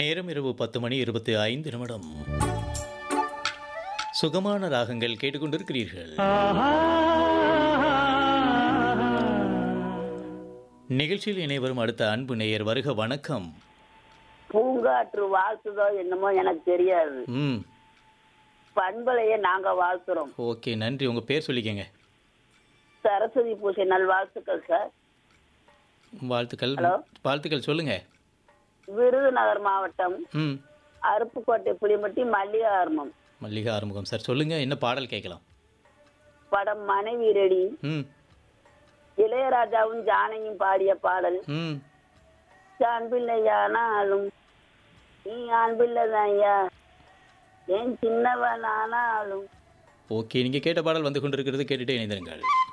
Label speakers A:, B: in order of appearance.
A: நேரம் இரவு 10:25 சுகமான ராகங்கள் கேட்டுக்கொண்டிருக்கிறீர்கள். நிகழ்ச்சியில் இணைவரும் அடுத்த அன்பு நேயர் வருக. வணக்கம்.
B: பூங்காற்று வாழ்த்துதோ என்னமோ எனக்கு தெரியாது. பண்பலையே நாங்க வாழ்த்துறோம்.
A: ஓகே, நன்றி. உங்க பேர் சொல்லிக்கங்க.
B: சரஸ்வதி பூஜை நல்வாழ்த்துக்கள் சார்.
A: வாழ்த்துக்கள்.
B: ஹலோ.
A: வாழ்த்துக்கள் சொல்லுங்க.
B: விருதுநகர் மாவட்டம்
A: ம்
B: அருப்புக்கோட்டை புளிமட்டி மல்லிகா ஆர்மம்.
A: மல்லிகா ஆறுமுகம் சார், சொல்லுங்க. என்ன பாடல் கேட்கலாம்?
B: படம் மனைவி ரெடி.
A: ம்
B: இளையராஜாவும் ஜானையும் பாடிய பாடல்.
A: ம்
B: ஆண்பிள்ளையானாலும் நீ ஆண்பிள்ளைதான் ஐயா, ஏன் சின்னவனானாலும்.
A: ஓகே, நீங்க கேட்ட பாடல் வந்து கொண்டிருக்கிறது. கேட்டுட்டே இணைந்திருங்கள்.